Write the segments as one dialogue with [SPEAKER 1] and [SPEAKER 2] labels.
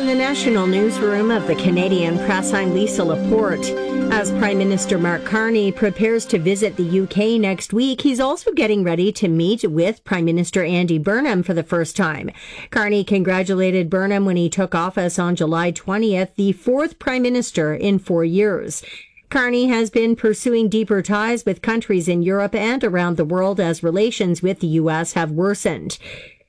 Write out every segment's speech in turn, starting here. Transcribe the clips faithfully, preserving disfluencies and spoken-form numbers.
[SPEAKER 1] From the national newsroom of the Canadian Press, I'm Lisa Laporte. As Prime Minister Mark Carney prepares to visit the U K next week, he's also getting ready to meet with Prime Minister Andy Burnham for the first time. Carney congratulated Burnham when he took office on July twentieth, the fourth Prime Minister in four years. Carney has been pursuing deeper ties with countries in Europe and around the world as relations with the U S have worsened.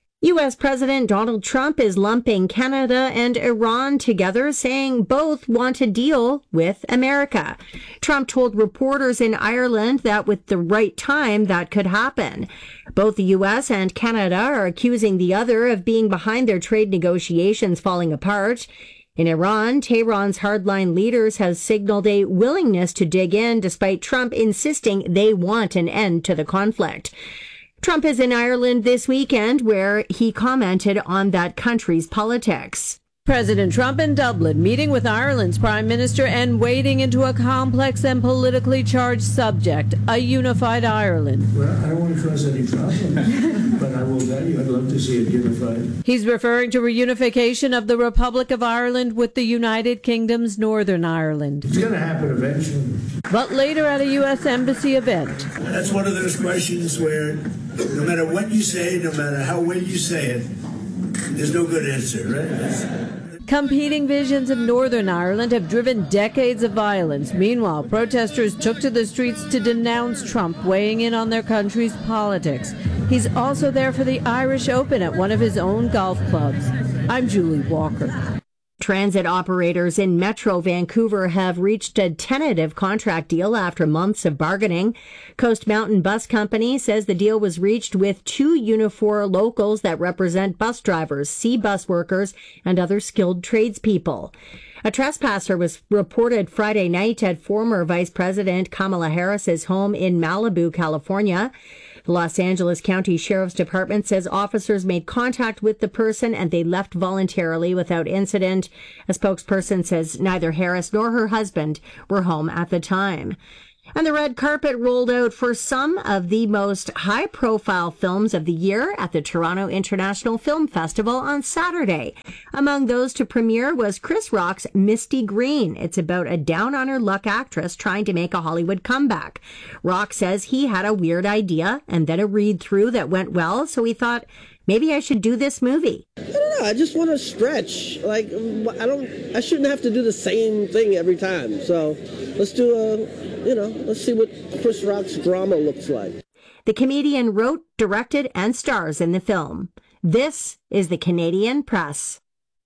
[SPEAKER 1] U S. President Donald Trump is lumping Canada and Iran together, saying both want a deal with America. Trump told reporters in Ireland that with the right time, that could happen. Both the U S and Canada are accusing the other of being behind their trade negotiations falling apart. In Iran, Tehran's hardline leaders have signaled a willingness to dig in, despite Trump insisting they want an end to the conflict. Trump is in Ireland this weekend, where he commented on that country's politics.
[SPEAKER 2] President Trump in Dublin, meeting with Ireland's Prime Minister and wading into a complex and politically charged subject, a unified Ireland.
[SPEAKER 3] Well, I don't want to cause any problems, but I will tell you I'd love to see it unified.
[SPEAKER 2] He's referring to reunification of the Republic of Ireland with the United Kingdom's Northern Ireland.
[SPEAKER 3] It's going to happen eventually.
[SPEAKER 2] But later at a U S Embassy event.
[SPEAKER 3] That's one of those questions where no matter what you say, no matter how well you say it, there's no good answer, right?
[SPEAKER 2] Competing visions of Northern Ireland have driven decades of violence. Meanwhile, protesters took to the streets to denounce Trump weighing in on their country's politics. He's also there for the Irish Open at one of his own golf clubs. I'm Julie Walker.
[SPEAKER 1] Transit operators in Metro Vancouver have reached a tentative contract deal after months of bargaining. Coast Mountain Bus Company says the deal was reached with two Unifor locals that represent bus drivers, C-bus workers, and other skilled tradespeople. A trespasser was reported Friday night at former Vice President Kamala Harris's home in Malibu, California. The Los Angeles County Sheriff's Department says officers made contact with the person and they left voluntarily without incident. A spokesperson says neither Harris nor her husband were home at the time. And the red carpet rolled out for some of the most high-profile films of the year at the Toronto International Film Festival on Saturday. Among those to premiere was Chris Rock's Misty Green. It's about a down-on-her-luck actress trying to make a Hollywood comeback. Rock says he had a weird idea and then a read-through that went well, so he thought, maybe I should do this movie.
[SPEAKER 4] I don't know. I just want to stretch. Like, I don't, I shouldn't have to do the same thing every time. So let's do a, you know, let's see what Chris Rock's drama looks like.
[SPEAKER 1] The comedian wrote, directed, and stars in the film. This is the Canadian Press.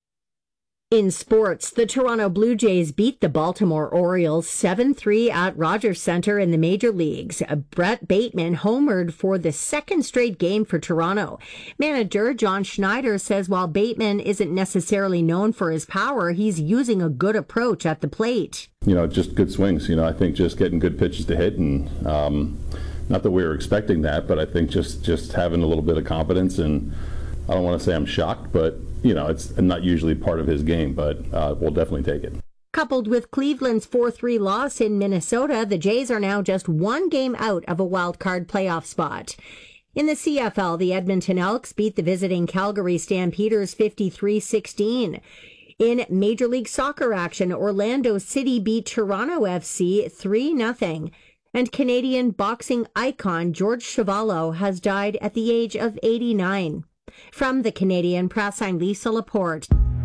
[SPEAKER 1] In sports, the Toronto Blue Jays beat the Baltimore Orioles seven three at Rogers Centre in the major leagues. Brett Bateman homered for the second straight game for Toronto. Manager John Schneider says while Bateman isn't necessarily known for his power, he's using a good approach at the plate.
[SPEAKER 5] You know, just good swings. You know, I think just getting good pitches to hit, and um, not that we were expecting that, but I think just, just having a little bit of confidence, and I don't want to say I'm shocked, but you know, it's not usually part of his game, but uh, we'll definitely take it.
[SPEAKER 1] Coupled with Cleveland's four three loss in Minnesota, the Jays are now just one game out of a wild card playoff spot. In the C F L, the Edmonton Elks beat the visiting Calgary Stampeders fifty-three sixteen. In Major League Soccer action, Orlando City beat Toronto F C three nothing. And Canadian boxing icon George Chuvalo has died at the age of eighty-nine. From the Canadian Press, I'm Lisa Laporte.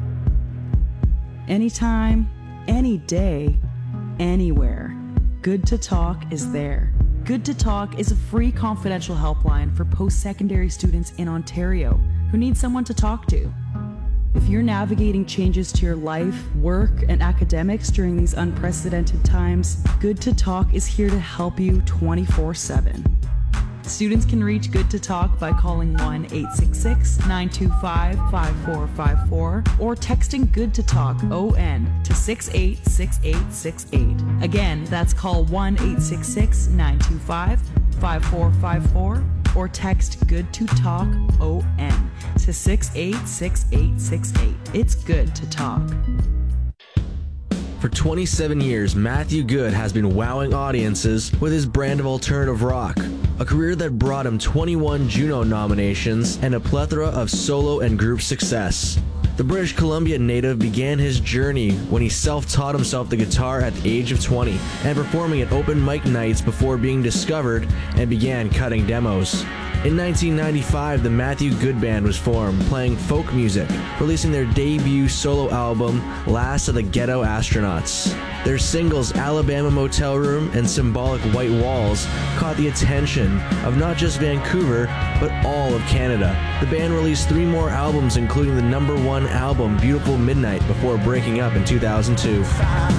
[SPEAKER 6] Anytime, any day, anywhere, Good to Talk is there. Good to Talk is a free confidential helpline for post-secondary students in Ontario who need someone to talk to. If you're navigating changes to your life, work, and academics during these unprecedented times, Good to Talk is here to help you twenty-four seven. Students can reach Good to Talk by calling one eight six six, nine two five, five four five four or texting Good to Talk O N to six eight six eight six eight. Again, that's call one eight six six, nine two five, five four five four or text Good to Talk O N to six eight six eight six eight. It's Good to Talk.
[SPEAKER 7] For twenty-seven years, Matthew Good has been wowing audiences with his brand of alternative rock, a career that brought him twenty-one Juno nominations and a plethora of solo and group success. The British Columbia native began his journey when he self-taught himself the guitar at the age of twenty and performing at open mic nights before being discovered and began cutting demos. In nineteen ninety-five, the Matthew Good Band was formed, playing folk music, releasing their debut solo album, Last of the Ghetto Astronauts. Their singles Alabama Motel Room and Symbolic White Walls caught the attention of not just Vancouver, but all of Canada. The band released three more albums, including the number one album, Beautiful Midnight, before breaking up in two thousand two.